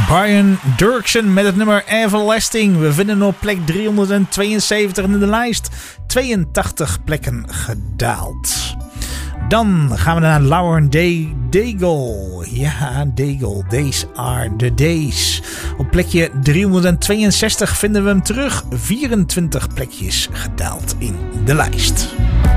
Brian Dirksen met het nummer Everlasting. We vinden hem op plek 372 in de lijst. 82 plekken gedaald. Dan gaan we naar Lauren Daigle. Ja, Daigle. Days are the days. Op plekje 362 vinden we hem terug. 24 plekjes gedaald in de lijst.